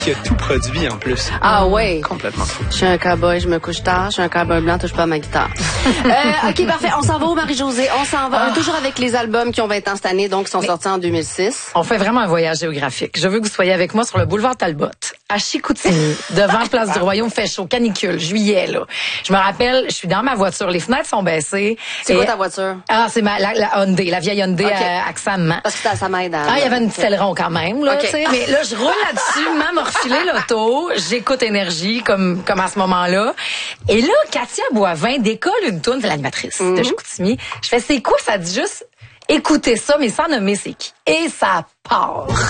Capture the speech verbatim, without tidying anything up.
qui a tout produit en plus. Ah ouais. Complètement fou. Je suis un cowboy, je me couche tard. Je suis un cowboy blanc, touche pas à ma guitare. euh, OK, parfait. On s'en va où, Marie-Josée? On s'en va. Ah. Toujours avec les albums qui ont vingt ans cette année, donc qui sont Mais sortis en deux mille six. On fait vraiment un voyage géographique. Je veux que vous soyez avec moi sur le boulevard Talbot, à Chicoutimi, devant Place du Royaume, fait chaud, canicule, juillet, là. Je me rappelle, je suis dans ma voiture, les fenêtres sont baissées. C'est et... quoi ta voiture? Ah, c'est ma, la, la Hyundai, la vieille Hyundai Okay. à Axam. Parce que ça, ça m'aide à... Ah, il y avait une petite aileron quand même, là, Okay. tu sais. Mais là, je roule là-dessus, maman m'a refilé l'auto, j'écoute Énergie, comme, comme à ce moment-là. Et là, Katia Boivin décolle une toune, c'est l'animatrice Mm-hmm. de Chicoutimi. Je fais, c'est quoi? Ça dit juste, écoutez ça, mais sans nommer c'est qui. Et ça part.